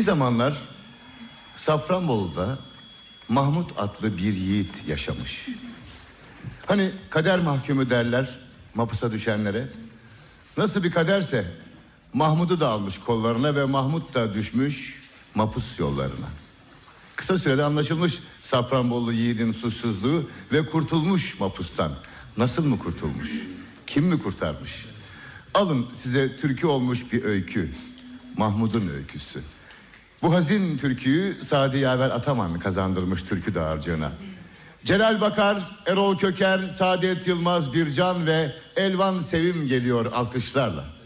zamanlar Safranbolu'da Mahmut adlı bir yiğit yaşamış. Hani kader mahkumu derler mapusa düşenlere. Nasıl bir kaderse Mahmud'u da almış kollarına ve Mahmud da düşmüş mapus yollarına. Kısa sürede anlaşılmış Safranbolu yiğidin suçsuzluğu ve kurtulmuş mapustan. Nasıl mı kurtulmuş? Kim mi kurtarmış? Alın size türkü olmuş bir öykü. Mahmud'un öyküsü. Bu hazin türküyü Sadi Yaver Ataman kazandırmış türkü dağarcığına. Celal Bakar, Erol Köker, Saadet Yılmaz Bircan ve Elvan Sevim geliyor alkışlarla.